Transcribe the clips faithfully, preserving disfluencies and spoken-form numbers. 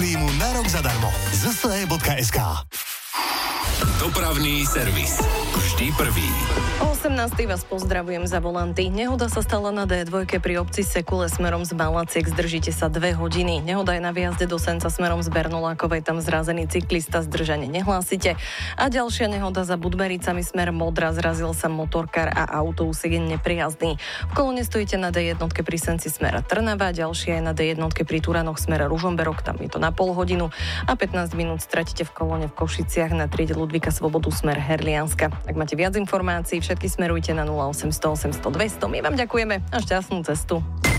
klímu na rok zadarmo. zet es é bodka es ká. Dopravný servis. Vždy prvý. O osemnástej vás pozdravujem za volanty. Nehoda sa stala na dé dva pri obci Sekule smerom z Malaciek. Zdržíte sa dve hodiny. Nehoda je na výjazde do Senca smerom z Bernolákovej. Tam zrazený cyklista, zdržanie nehlásite. A ďalšia nehoda za Budmericami smer Modra. Zrazil sa motorkár a autobusek je neprijazdný. V kolóne stojíte na dé jedna pri Senci smera Trnava. Ďalšia je na dé jedna pri Turanoch smera Ružomberok. Tam je to na pol hodinu. A pätnásť minút stratíte v kolóne v Košiciach na triede Ludvíka Svobodu smer Herlianska. Ak máte viac informácií, všetky smerujte na nula osemsto osemsto dvesto. My vám ďakujeme a šťastnú cestu.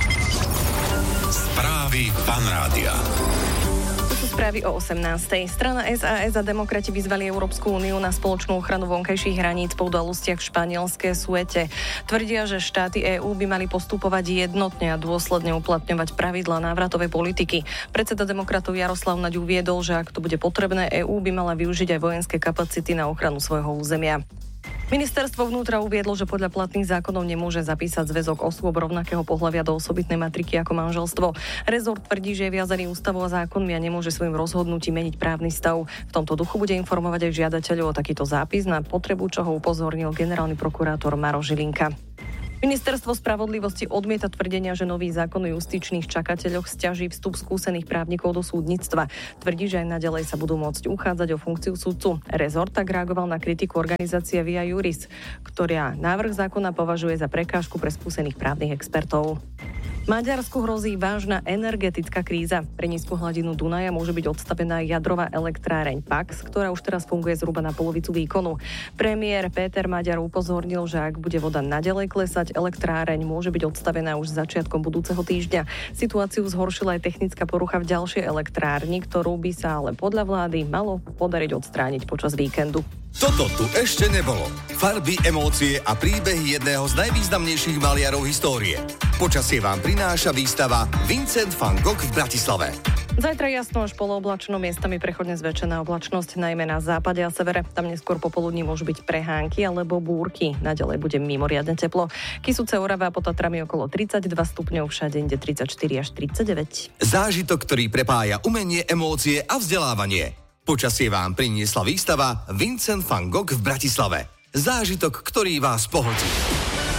Správy Fan Rádia. Správy o osemnástej. Strana es a es a demokrati vyzvali Európsku úniu na spoločnú ochranu vonkajších hraníc po udalostiach v španielskej Suete. Tvrdia, že štáty EÚ by mali postupovať jednotne a dôsledne uplatňovať pravidlá návratovej politiky. Predseda demokratov Jaroslav Naď uviedol, že ak to bude potrebné, EÚ by mala využiť aj vojenské kapacity na ochranu svojho územia. Ministerstvo vnútra uviedlo, že podľa platných zákonov nemôže zapísať zväzok osôb rovnakého pohlavia do osobitnej matriky ako manželstvo. Rezort tvrdí, že je viazaný ústavou a zákonmi a nemôže svojim rozhodnutím meniť právny stav. V tomto duchu bude informovať aj žiadateľov o takýto zápis, na potrebu čoho upozornil generálny prokurátor Maroš Žilinka. Ministerstvo spravodlivosti odmieta tvrdenia, že nový zákon o justičných čakateľoch sťaží vstup skúsených právnikov do súdnictva. Tvrdí, že aj naďalej sa budú môcť uchádzať o funkciu sudcu. Rezort tak reagoval na kritiku organizácie Via Juris, ktorá návrh zákona považuje za prekážku pre skúsených právnych expertov. Maďarsku hrozí vážna energetická kríza. Pre nízku hladinu Dunaja môže byť odstavená jadrová elektráreň Pax, ktorá už teraz funguje zhruba na polovicu výkonu. Premiér Péter Maďar upozornil, že ak bude voda naďalej klesať, elektráreň môže byť odstavená už začiatkom budúceho týždňa. Situáciu zhoršila aj technická porucha v ďalšej elektrárni, ktorú by sa ale podľa vlády malo podariť odstrániť počas víkendu. Toto tu ešte nebolo. Farby, emócie a príbehy jedného z najvýznamnejších maliarov histórie. Počasie vám prináša výstava Vincent van Gogh v Bratislave. Zajtra jasno až polooblačno, miestami prechodne zväčšená oblačnosť, najmä na západe a severe. Tam neskôr popoludní môžu byť prehánky alebo búrky. Naďalej bude mimoriadne teplo. Kysuce, Orava a pod Tatrami okolo tridsaťdva stupňov, všade inde tridsaťštyri až tridsaťdeväť. Zážitok, ktorý prepája umenie, emócie a vzdelávanie. Počasie vám priniesla výstava Vincent van Gogh v Bratislave. Zážitok, ktorý vás pohltí.